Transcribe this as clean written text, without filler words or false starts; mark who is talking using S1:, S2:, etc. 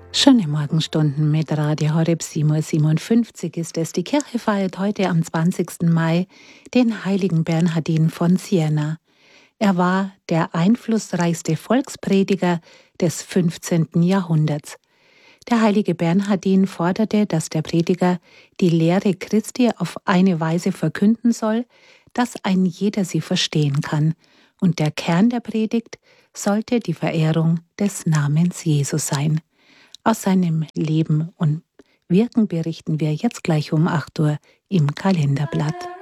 S1: Schöne Morgenstunden mit Radio Horeb, 7:57 ist es. Die Kirche feiert heute am 20. Mai den heiligen Bernhardin von Siena. Er war der einflussreichste Volksprediger des 15. Jahrhunderts. Der heilige Bernhardin forderte, dass der Prediger die Lehre Christi auf eine Weise verkünden soll, dass ein jeder sie verstehen kann. Und der Kern der Predigt sollte die Verehrung des Namens Jesus sein. Aus seinem Leben und Wirken berichten wir jetzt gleich um 8 Uhr im Kalenderblatt.